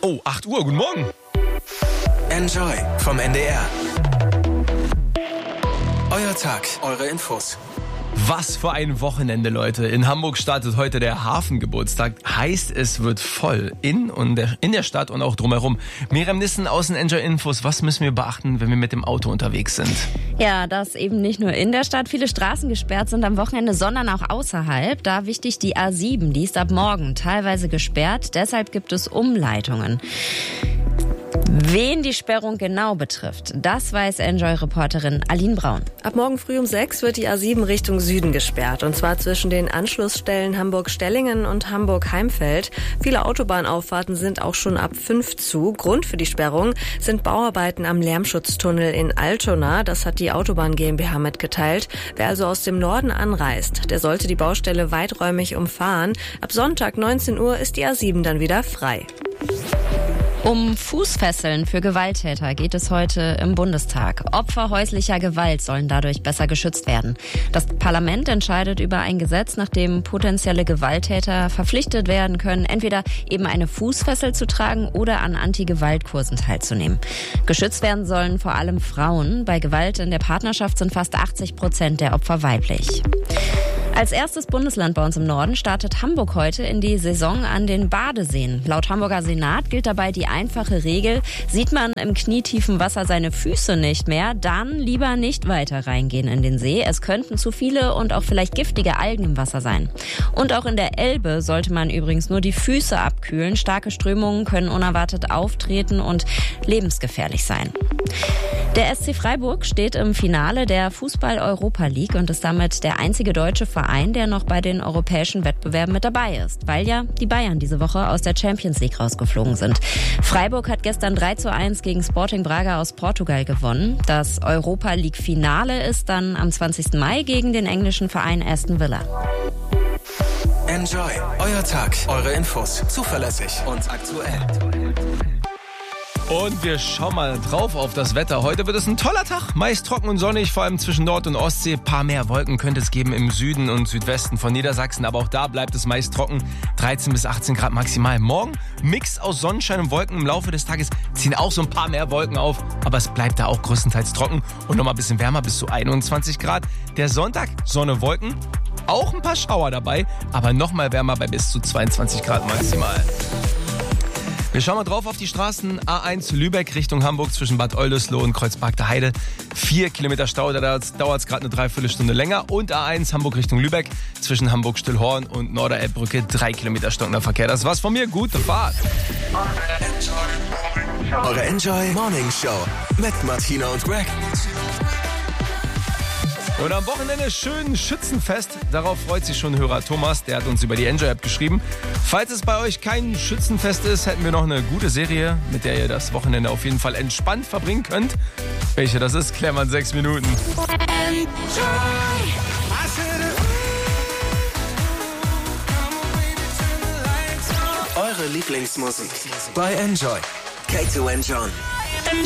Oh, 8 Uhr, guten Morgen. Enjoy vom NDR. Euer Tag, eure Infos. Was für ein Wochenende, Leute. In Hamburg startet heute der Hafengeburtstag. Heißt, es wird voll in der Stadt und auch drumherum. Miriam Nissen aus den Enjoy Infos. Was müssen wir beachten, wenn wir mit dem Auto unterwegs sind? Ja, dass eben nicht nur in der Stadt viele Straßen gesperrt sind am Wochenende, sondern auch außerhalb. Da wichtig die A7, die ist ab morgen teilweise gesperrt. Deshalb gibt es Umleitungen. Wen die Sperrung genau betrifft, das weiß Enjoy-Reporterin Aline Braun. Ab morgen früh um 6 wird die A7 Richtung Süden gesperrt. Und zwar zwischen den Anschlussstellen Hamburg-Stellingen und Hamburg-Heimfeld. Viele Autobahnauffahrten sind auch schon ab 5 zu. Grund für die Sperrung sind Bauarbeiten am Lärmschutztunnel in Altona. Das hat die Autobahn GmbH mitgeteilt. Wer also aus dem Norden anreist, der sollte die Baustelle weiträumig umfahren. Ab Sonntag 19 Uhr ist die A7 dann wieder frei. Um Fußfesseln für Gewalttäter geht es heute im Bundestag. Opfer häuslicher Gewalt sollen dadurch besser geschützt werden. Das Parlament entscheidet über ein Gesetz, nach dem potenzielle Gewalttäter verpflichtet werden können, entweder eben eine Fußfessel zu tragen oder an Anti-Gewalt-Kursen teilzunehmen. Geschützt werden sollen vor allem Frauen. Bei Gewalt in der Partnerschaft sind fast 80% der Opfer weiblich. Als erstes Bundesland bei uns im Norden startet Hamburg heute in die Saison an den Badeseen. Laut Hamburger Senat gilt dabei die einfache Regel, sieht man im knietiefen Wasser seine Füße nicht mehr, dann lieber nicht weiter reingehen in den See. Es könnten zu viele und auch vielleicht giftige Algen im Wasser sein. Und auch in der Elbe sollte man übrigens nur die Füße abkühlen. Starke Strömungen können unerwartet auftreten und lebensgefährlich sein. Der SC Freiburg steht im Finale der Fußball-Europa League und ist damit der einzige deutsche Verein, der noch bei den europäischen Wettbewerben mit dabei ist, weil ja die Bayern diese Woche aus der Champions League rausgeflogen sind. Freiburg hat gestern 3:1 gegen Sporting Braga aus Portugal gewonnen. Das Europa League Finale ist dann am 20. Mai gegen den englischen Verein Aston Villa. Enjoy, euer Tag, eure Infos, zuverlässig und aktuell. Und wir schauen mal drauf auf das Wetter. Heute wird es ein toller Tag, meist trocken und sonnig, vor allem zwischen Nord- und Ostsee. Ein paar mehr Wolken könnte es geben im Süden und Südwesten von Niedersachsen, aber auch da bleibt es meist trocken. 13 bis 18 Grad maximal. Morgen Mix aus Sonnenschein und Wolken. Im Laufe des Tages ziehen auch so ein paar mehr Wolken auf, aber es bleibt da auch größtenteils trocken und nochmal ein bisschen wärmer, bis zu 21 Grad. Der Sonntag, Sonne, Wolken, auch ein paar Schauer dabei, aber nochmal wärmer bei bis zu 22 Grad maximal. Wir schauen mal drauf auf die Straßen. A1 Lübeck Richtung Hamburg zwischen Bad Oldesloe und Kreuzberg der Heide. 4 Kilometer Stau, da dauert es gerade eine Dreiviertelstunde länger. Und A1 Hamburg Richtung Lübeck zwischen Hamburg-Stillhorn und Norderelbbrücke 3 Kilometer stockender Verkehr. Das war's von mir. Gute Fahrt. Eure Enjoy Morning Show mit Martina und Greg. Und am Wochenende schön Schützenfest. Darauf freut sich schon Hörer Thomas. Der hat uns über die Enjoy-App geschrieben. Falls es bei euch kein Schützenfest ist, hätten wir noch eine gute Serie, mit der ihr das Wochenende auf jeden Fall entspannt verbringen könnt. Welche das ist, klären wir in 6 Minuten. Eure Lieblingsmusik bei Enjoy. K2 John.